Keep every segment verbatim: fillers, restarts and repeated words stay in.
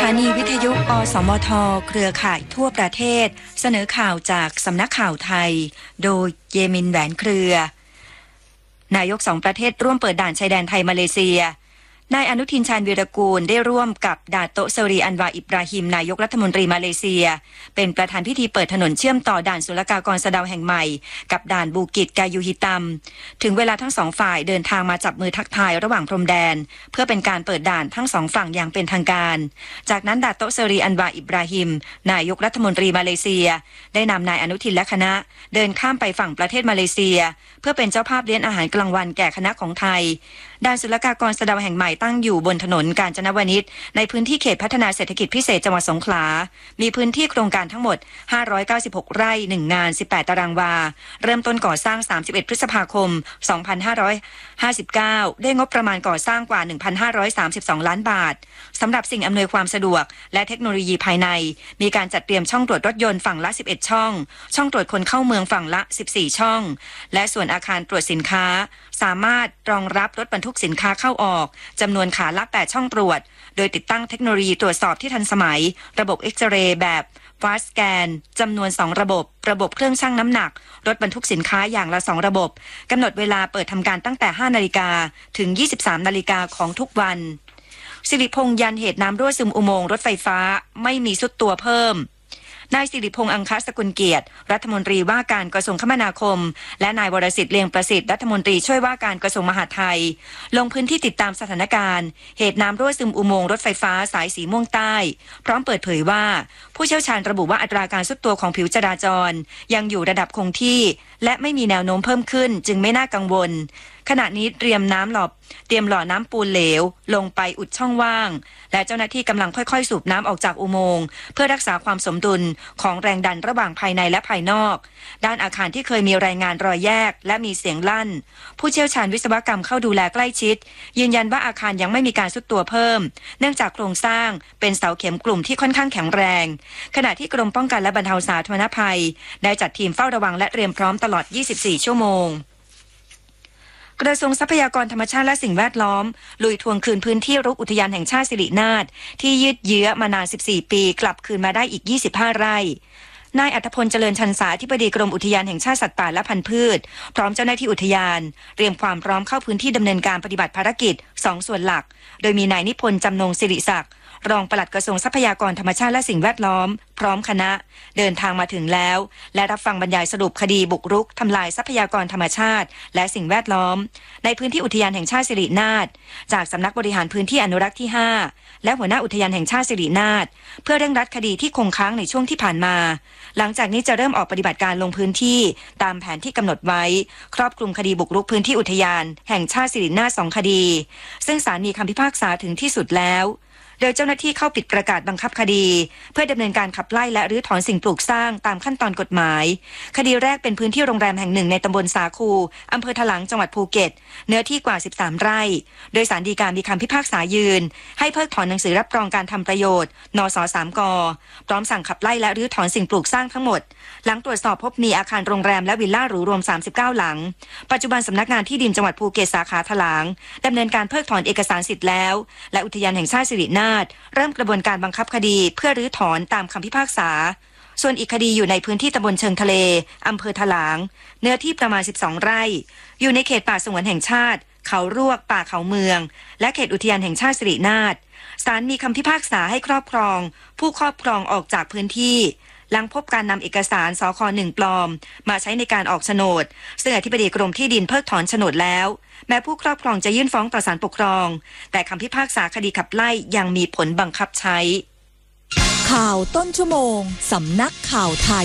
านีวิทยุอสมทเครือข่ายทั่วประเทศเสนอข่าวจากสำนักข่าวไทยโดยเยมินแหวนเครือนายกสองประเทศร่วมเปิดด่านชายแดนไทยมาเลเซียนายอนุทินชาญวีรกูลได้ร่วมกับดาโตะเซรีอันวาอิบราฮิมนายกรัฐมนตรีมาเลเซียเป็นประธานพิธีเปิดถนนเชื่อมต่อด่านศุลกากรสะเดาแห่งใหม่กับด่านบูกิตกายูฮิตัมถึงเวลาทั้งสองฝ่ายเดินทางมาจับมือทักทายระหว่างพรมแดนเพื่อเป็นการเปิดด่านทั้งสองฝั่งอย่างเป็นทางการจากนั้นดาโตะเซรีอันวาอิบราฮิมนายกรัฐมนตรีมาเลเซียได้นำนายอนุทินและคณะเดินข้ามไปฝั่งประเทศมาเลเซียเพื่อเป็นเจ้าภาพเลี้ยงอาหารกลางวันแก่คณะของไทยด่านศุลกากรสะเดาแห่งใหม่ตั้งอยู่บนถนนกาญจนวนิชในพื้นที่เขตพัฒนาเศรษฐกิจพิเศษจังหวัดสงขลามีพื้นที่โครงการทั้งหมดห้าร้อยเก้าสิบหกไร่หนึ่งงานสิบแปดตารางวาเริ่มต้นก่อสร้างสามสิบเอ็ดพฤษภาคมสองพันห้าร้อยห้าสิบเก้าได้งบประมาณก่อสร้างกว่า หนึ่งพันห้าร้อยสามสิบสอง ล้านบาทสำหรับสิ่งอำนวยความสะดวกและเทคโนโลยีภายในมีการจัดเตรียมช่องตรวจรถยนต์ฝั่งละสิบเอ็ดช่องช่องตรวจคนเข้าเมืองฝั่งละสิบสี่ช่องและส่วนอาคารตรวจสินค้าสามารถรองรับรถบรรทุกสินค้าเข้าออกจำนวนขาละแปดช่องตรวจโดยติดตั้งเทคโนโลยีตรวจสอบที่ทันสมัยระบบเอ็กซเรย์แบบฟาสต์สแกนจำนวนสองระบบระบบเครื่องชั่งน้ำหนักรถบรรทุกสินค้าอย่างละสองระบบกำหนดเวลาเปิดทำการตั้งแต่ห้านาฬิกาถึงยี่สิบสามนาฬิกาของทุกวันสิริพงษ์ยันเหตุน้ำรั่วซึมอุโมงค์รถไฟฟ้าไม่มีซุดตัวเพิ่มนายสิริพงษ์อังคสกุลเกียรติรัฐมนตรีว่าการกระทรวงคมนาคมและนายวรสิทธิ์เลียงประสิทธิ์รัฐมนตรีช่วยว่าการกระทรวงมหาดไทยลงพื้นที่ติดตามสถานการณ์เหตุน้ำรั่วซึมอุโมงค์รถไฟฟ้าสายสีม่วงใต้พร้อมเปิดเผยว่าผู้เชี่ยวชาญระบุว่าอัตราการทรุดตัวของผิวจราจรยังอยู่ระดับคงที่และไม่มีแนวโน้มเพิ่มขึ้นจึงไม่น่ากังวลขณะนี้เตรียมน้ำหล่อเตรียมหล่อน้ำปูนเหลวลงไปอุดช่องว่างและเจ้าหน้าที่กำลังค่อยๆสูบน้ำออกจากอุโมงค์เพื่อรักษาความสมดุลของแรงดันระหว่างภายในและภายนอกด้านอาคารที่เคยมีรายงานรอยแยกและมีเสียงลั่นผู้เชี่ยวชาญวิศวกรรมเข้าดูแลใกล้ชิดยืนยันว่าอาคารยังไม่มีการทรุดตัวเพิ่มเนื่องจากโครงสร้างเป็นเสาเข็มกลุ่มที่ค่อนข้างแข็งแรงขณะที่กรมป้องกันและบรรเทาสาธารณภัยได้จัดทีมเฝ้าระวังและเตรียมพร้อมตลอดยี่สิบสี่ชั่วโมงกระทรวงทรัพยากรธรรมชาติและสิ่งแวดล้อมลุยทวงคืนพื้นที่รุกอุทยานแห่งชาติสิรินาถที่ยืดเยื้อมานานสิบสี่ปีกลับคืนมาได้อีกยี่สิบห้าไร่นายอัธพลเจริญชันษาอธิบดีกรมอุทยานแห่งชาติสัตว์ป่าและพันธุ์พืชพร้อมเจ้าหน้าที่อุทยานเตรียมความพร้อมเข้าพื้นที่ดำเนินการปฏิบัติภารกิจสองส่วนหลักโดยมีนายนิพนธ์จำนงศิริศักดิ์รองปลัดกระทรวงทรัพยากรธรรมชาติและสิ่งแวดล้อมพร้อมคณะเดินทางมาถึงแล้วและรับฟังบรรยายสรุปคดีบุกรุกทำลายทรัพยากรธรรมชาติและสิ่งแวดล้อมในพื้นที่อุทยานแห่งชาติสิรินาถจากสำนักบริหารพื้นที่อนุรักษ์ที่ห้าและหัวหน้าอุทยานแห่งชาติสิรินาถเพื่อเร่งรัดคดีที่คงค้างในช่วงที่ผ่านมาหลังจากนี้จะเริ่มออกปฏิบัติการลงพื้นที่ตามแผนที่กำหนดไว้ครอบคลุมคดีบุกรุกพื้นที่อุทยานแห่งชาติสิรินาถสองคดีซึ่งศาลมีคำพิพากษาถึงที่สุดแล้วโดยเจ้าหน้าที่เข้าปิดประกาศบังคับคดีเพื่อดำเนินการขับไล่และรื้อถอนสิ่งปลูกสร้างตามขั้นตอนกฎหมายคดีแรกเป็นพื้นที่โรงแรมแห่งหนึ่งในตำบลสาคูอำเภอถลางจังหวัดภูเก็ตเนื้อที่กว่าสิบสามไร่โดยศาลฎีกามีคำพิพากษายืนให้เพิกถอนหนังสือรับรองการทำประโยชน์นสสามกพร้อมสั่งขับไล่และรื้อถอนสิ่งปลูกสร้างทั้งหมดหลังตรวจสอบพบมีอาคารโรงแรมและวิลล่าหรูรวมสามสิบเก้าหลังปัจจุบันสำนักงานที่ดินจังหวัดภูเก็ตสาขาถลางดำเนินการเพิกถอนเอกสารสิทธิ์แล้วและอุทยานแห่งชาติสิรินาถเริ่มกระบวนการบังคับคดีเพื่อรื้อถอนตามคำพิพากษาส่วนอีกคดีอยู่ในพื้นที่ตำบลเชิงทะเลอำเภอถลางเนื้อที่ประมาณสิบสองไร่อยู่ในเขตป่าสงวนแห่งชาติเขารวกป่าเขาเมืองและเขตอุทยานแห่งชาติสิรินาถศาลมีคำพิพากษาให้ครอบครองผู้ครอบครองออกจากพื้นที่หลังพบการนำเอกสารสค.หนึ่งปลอมมาใช้ในการออกโฉนดซึ่งอธิบดีกรมที่ดินเพิกถอนโฉนดแล้วแม้ผู้ครอบครองจะยื่นฟ้องต่อศาลปกครองแต่คำพิพากษาคดีขับไล่ยังมีผลบังคับใช้ข่าวต้นชั่วโมงสำนักข่าวไทย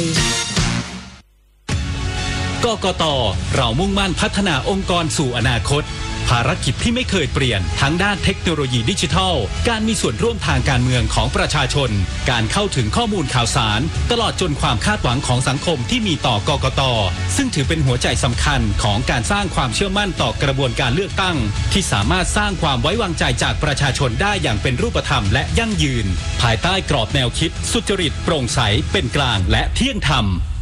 กกต.เรามุ่งมั่นพัฒนาองค์กรสู่อนาคตภารกิจที่ไม่เคยเปลี่ยนทั้งด้านเทคโนโลยีดิจิทัลการมีส่วนร่วมทางการเมืองของประชาชนการเข้าถึงข้อมูลข่าวสารตลอดจนความคาดหวังของสังคมที่มีต่อกกต.ซึ่งถือเป็นหัวใจสำคัญของการสร้างความเชื่อมั่นต่อกระบวนการเลือกตั้งที่สามารถสร้างความไว้วางใจจากประชาชนได้อย่างเป็นรูปธรรมและยั่งยืนภายใต้กรอบแนวคิดสุจริตโปร่งใสเป็นกลางและเที่ยงธรรม